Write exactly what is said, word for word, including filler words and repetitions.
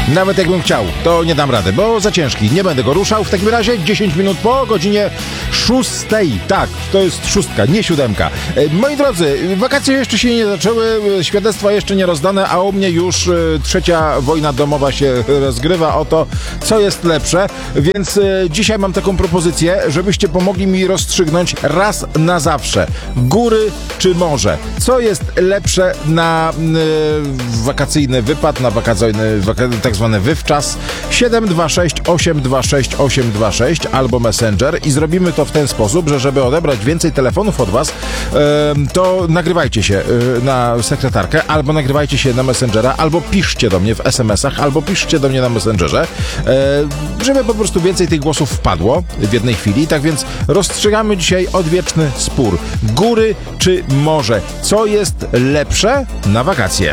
Nawet jakbym chciał, to nie dam rady, bo za ciężki. Nie będę go ruszał. W takim razie dziesięć minut po godzinie szóstej. Tak, to jest szóstka, nie siódemka. Moi drodzy, wakacje jeszcze się nie zaczęły, świadectwa jeszcze nie rozdane, a u mnie już trzecia wojna domowa się rozgrywa o to, co jest lepsze. Więc dzisiaj mam taką propozycję, żebyście pomogli mi rozstrzygnąć raz na zawsze. Góry czy morze? Co jest lepsze na y, wakacyjny wypad, na wakacyjny, waka, tak zwany wywczas? siedem dwa sześć osiem dwa sześć osiem dwa sześć albo Messenger i zrobimy to w ten sposób, że żeby odebrać więcej telefonów od was, y, to nagrywajcie się y, na sekretarkę, albo nagrywajcie się na Messengera, albo piszcie do mnie w es em esach, albo piszcie do mnie na Messengerze, y, żeby po prostu więcej tych głosów wpadło w jednej chwili. Tak więc rozstrzygamy dzisiaj odwieczny spór. Góry czy morze? Co jest lepsze na wakacje?